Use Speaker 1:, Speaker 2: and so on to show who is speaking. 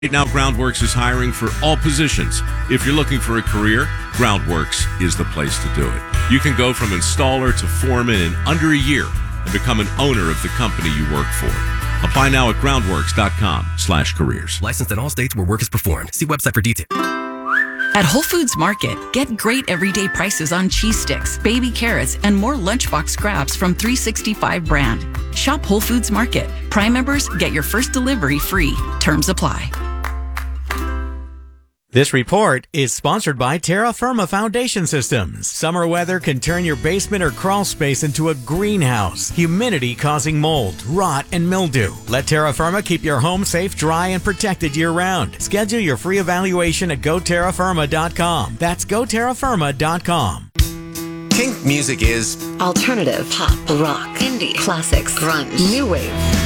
Speaker 1: Right now, Groundworks is hiring for all positions. If you're looking for a career, Groundworks is the place to do it. You can go from installer to foreman in under a year and become an owner of the company you work for. Apply now at groundworks.com/careers.
Speaker 2: Licensed in all states where work is performed. See website for details.
Speaker 3: At Whole Foods Market, get great everyday prices on cheese sticks, baby carrots, and more lunchbox scraps from 365 brand. Shop Whole Foods Market. Prime members get your first delivery free. Terms apply.
Speaker 4: This report is sponsored by Terra Firma Foundation Systems. Summer weather can turn your basement or crawl space into a greenhouse. Humidity causing mold, rot, and mildew. Let Terra Firma keep your home safe, dry, and protected year-round. Schedule your free evaluation at GoTerraFirma.com. That's GoTerraFirma.com.
Speaker 5: Kink music is
Speaker 6: alternative, pop, rock, indie, classics, grunge, new wave.